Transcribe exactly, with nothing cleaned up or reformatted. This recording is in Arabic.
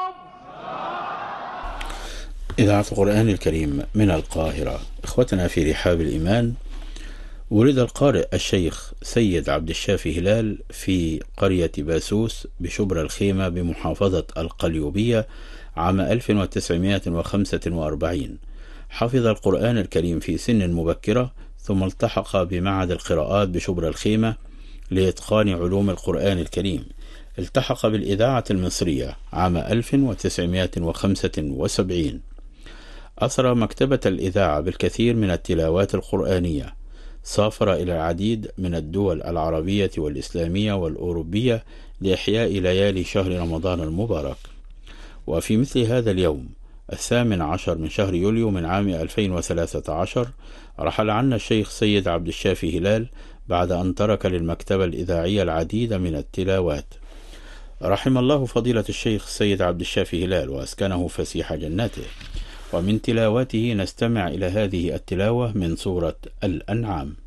إذاعة القرآن الكريم من القاهرة. إخوتنا في رحاب الإيمان، ولد القارئ الشيخ سيد عبد الشافي هلال في قرية باسوس بشبرا الخيمة بمحافظة القليوبية عام ألف وتسعمائة وخمسة وأربعين. حفظ القرآن الكريم في سن مبكرة، ثم التحق بمعهد القراءات بشبرا الخيمة لإتقان علوم القرآن الكريم. التحق بالإذاعة المصرية عام ألف وتسعمائة وخمسة وسبعين. أثر مكتبة الإذاعة بالكثير من التلاوات القرآنية. سافر إلى العديد من الدول العربية والإسلامية والأوروبية لإحياء ليالي شهر رمضان المبارك. وفي مثل هذا اليوم الثامن عشر من شهر يوليو من عام ألفين وثلاثة عشر رحل عنا الشيخ سيد عبد الشافي هلال بعد أن ترك للمكتبة الإذاعية العديد من التلاوات. رحم الله فضيلة الشيخ سيد عبد الشافي هلال وأسكنه فسيح جناته. ومن تلاوته نستمع إلى هذه التلاوة من سورة الأنعام.